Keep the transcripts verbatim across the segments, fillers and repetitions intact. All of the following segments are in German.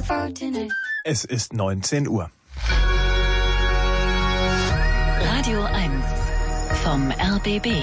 Es ist neunzehn Uhr. Radio eins vom R B B.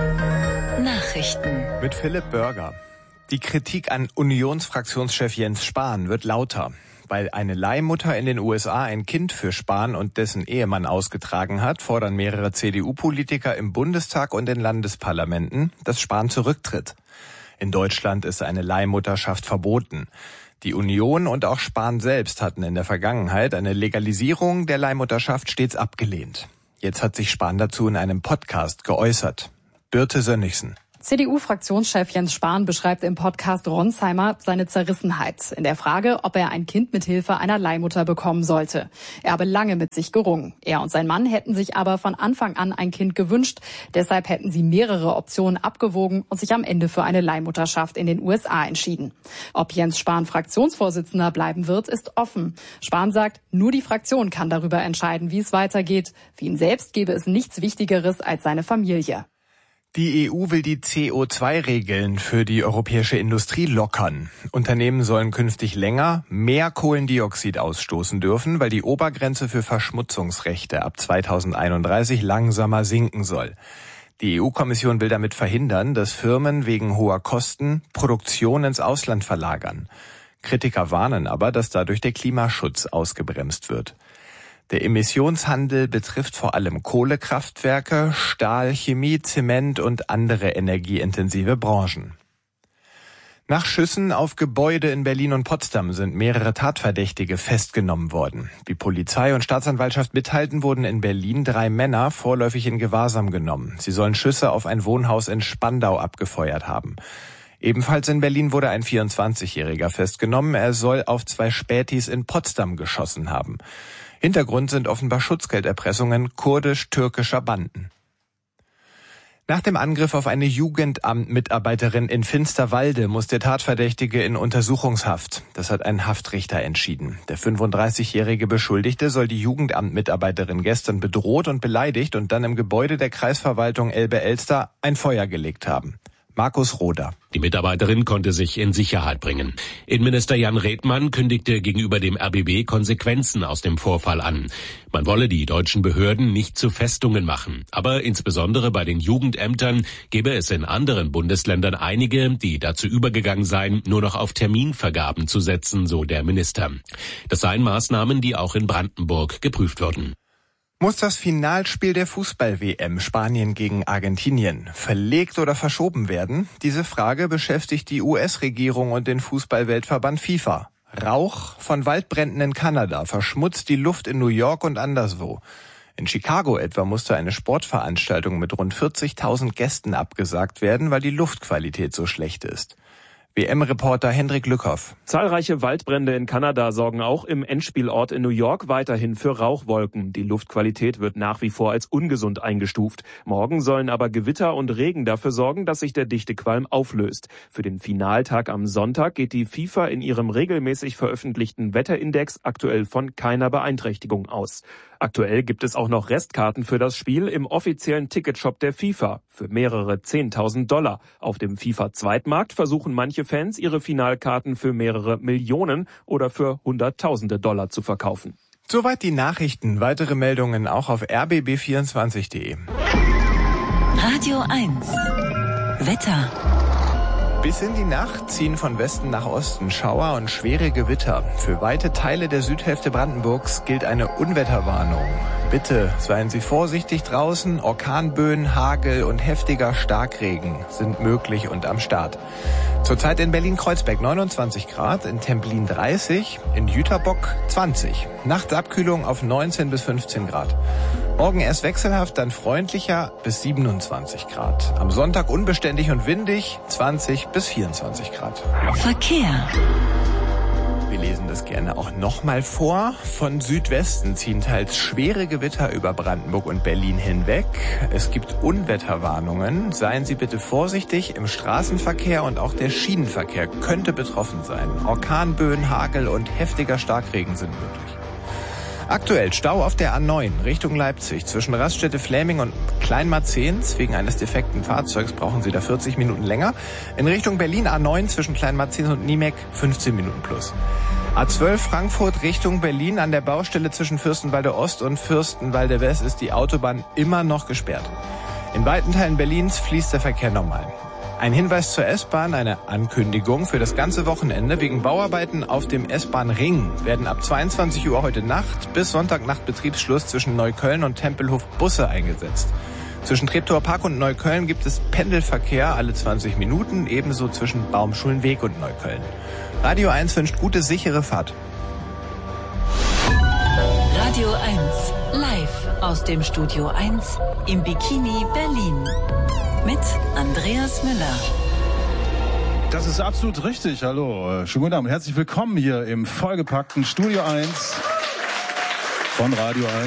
Nachrichten. Mit Philipp Börger. Die Kritik an Unionsfraktionschef Jens Spahn wird lauter. Weil eine Leihmutter in den U S A ein Kind für Spahn und dessen Ehemann ausgetragen hat, fordern mehrere C D U-Politiker im Bundestag und in Landesparlamenten, dass Spahn zurücktritt. In Deutschland ist eine Leihmutterschaft verboten. Die Union und auch Spahn selbst hatten in der Vergangenheit eine Legalisierung der Leihmutterschaft stets abgelehnt. Jetzt hat sich Spahn dazu in einem Podcast geäußert. Birte Sönnigsen. C D U-Fraktionschef Jens Spahn beschreibt im Podcast Ronsheimer seine Zerrissenheit in der Frage, ob er ein Kind mit Hilfe einer Leihmutter bekommen sollte. Er habe lange mit sich gerungen. Er und sein Mann hätten sich aber von Anfang an ein Kind gewünscht. Deshalb hätten sie mehrere Optionen abgewogen und sich am Ende für eine Leihmutterschaft in den U S A entschieden. Ob Jens Spahn Fraktionsvorsitzender bleiben wird, ist offen. Spahn sagt, nur die Fraktion kann darüber entscheiden, wie es weitergeht. Für ihn selbst gäbe es nichts Wichtigeres als seine Familie. Die E U will die C O zwei Regeln für die europäische Industrie lockern. Unternehmen sollen künftig länger mehr Kohlendioxid ausstoßen dürfen, weil die Obergrenze für Verschmutzungsrechte ab zweitausendeinunddreißig langsamer sinken soll. Die E U-Kommission will damit verhindern, dass Firmen wegen hoher Kosten Produktion ins Ausland verlagern. Kritiker warnen aber, dass dadurch der Klimaschutz ausgebremst wird. Der Emissionshandel betrifft vor allem Kohlekraftwerke, Stahl, Chemie, Zement und andere energieintensive Branchen. Nach Schüssen auf Gebäude in Berlin und Potsdam sind mehrere Tatverdächtige festgenommen worden. Wie Polizei und Staatsanwaltschaft mitteilten, wurden in Berlin drei Männer vorläufig in Gewahrsam genommen. Sie sollen Schüsse auf ein Wohnhaus in Spandau abgefeuert haben. Ebenfalls in Berlin wurde ein vierundzwanzigjähriger festgenommen. Er soll auf zwei Spätis in Potsdam geschossen haben. Hintergrund sind offenbar Schutzgelderpressungen kurdisch-türkischer Banden. Nach dem Angriff auf eine Jugendamt-Mitarbeiterin in Finsterwalde muss der Tatverdächtige in Untersuchungshaft. Das hat ein Haftrichter entschieden. Der fünfunddreißigjährige Beschuldigte soll die Jugendamt-Mitarbeiterin gestern bedroht und beleidigt und dann im Gebäude der Kreisverwaltung Elbe-Elster ein Feuer gelegt haben. Markus Roder. Die Mitarbeiterin konnte sich in Sicherheit bringen. Innenminister Jan Redmann kündigte gegenüber dem R B B Konsequenzen aus dem Vorfall an. Man wolle die deutschen Behörden nicht zu Festungen machen. Aber insbesondere bei den Jugendämtern gäbe es in anderen Bundesländern einige, die dazu übergegangen seien, nur noch auf Terminvergaben zu setzen, so der Minister. Das seien Maßnahmen, die auch in Brandenburg geprüft würden. Muss das Finalspiel der Fußball-W M Spanien gegen Argentinien verlegt oder verschoben werden? Diese Frage beschäftigt die U S-Regierung und den Fußballweltverband FIFA. Rauch von Waldbränden in Kanada verschmutzt die Luft in New York und anderswo. In Chicago etwa musste eine Sportveranstaltung mit rund vierzigtausend Gästen abgesagt werden, weil die Luftqualität so schlecht ist. W M-Reporter Hendrik Lückhoff. Zahlreiche Waldbrände in Kanada sorgen auch im Endspielort in New York weiterhin für Rauchwolken. Die Luftqualität wird nach wie vor als ungesund eingestuft. Morgen sollen aber Gewitter und Regen dafür sorgen, dass sich der dichte Qualm auflöst. Für den Finaltag am Sonntag geht die FIFA in ihrem regelmäßig veröffentlichten Wetterindex aktuell von keiner Beeinträchtigung aus. Aktuell gibt es auch noch Restkarten für das Spiel im offiziellen Ticketshop der FIFA für mehrere zehntausend Dollar. Auf dem FIFA-Zweitmarkt versuchen manche Fans, ihre Finalkarten für mehrere Millionen oder für Hunderttausende Dollar zu verkaufen. Soweit die Nachrichten. Weitere Meldungen auch auf r b b vierundzwanzig punkt d e. Radio eins. Wetter. Bis in die Nacht ziehen von Westen nach Osten Schauer und schwere Gewitter. Für weite Teile der Südhälfte Brandenburgs gilt eine Unwetterwarnung. Bitte seien Sie vorsichtig draußen. Orkanböen, Hagel und heftiger Starkregen sind möglich und am Start. Zurzeit in Berlin-Kreuzberg neunundzwanzig Grad, in Templin dreißig, in Jüterbock zwanzig. Nachts Abkühlung auf neunzehn bis fünfzehn Grad. Morgen erst wechselhaft, dann freundlicher bis siebenundzwanzig Grad. Am Sonntag unbeständig und windig, zwanzig bis vierundzwanzig Grad. Verkehr. Wir lesen das gerne auch nochmal vor. Von Südwesten ziehen teils schwere Gewitter über Brandenburg und Berlin hinweg. Es gibt Unwetterwarnungen. Seien Sie bitte vorsichtig. Im Straßenverkehr und auch der Schienenverkehr könnte betroffen sein. Orkanböen, Hagel und heftiger Starkregen sind möglich. Aktuell Stau auf der A neun Richtung Leipzig zwischen Raststätte Fläming und Kleinmarzehns. Wegen eines defekten Fahrzeugs brauchen Sie da vierzig Minuten länger. In Richtung Berlin A neun zwischen Kleinmarzehns und Niemek fünfzehn Minuten plus. A zwölf Frankfurt Richtung Berlin an der Baustelle zwischen Fürstenwalde Ost und Fürstenwalde West ist die Autobahn immer noch gesperrt. In weiten Teilen Berlins fließt der Verkehr normal. Ein Hinweis zur S-Bahn, eine Ankündigung für das ganze Wochenende. Wegen Bauarbeiten auf dem S-Bahn-Ring werden ab zweiundzwanzig Uhr heute Nacht bis Sonntagnacht Betriebsschluss zwischen Neukölln und Tempelhof Busse eingesetzt. Zwischen Treptower Park und Neukölln gibt es Pendelverkehr alle zwanzig Minuten, ebenso zwischen Baumschulenweg und Neukölln. Radio eins wünscht gute, sichere Fahrt. Radio eins, live aus dem Studio eins im Bikini Berlin. Mit Andreas Müller. Das ist absolut richtig. Hallo, schönen guten Abend. Herzlich willkommen hier im vollgepackten Studio eins von Radio eins.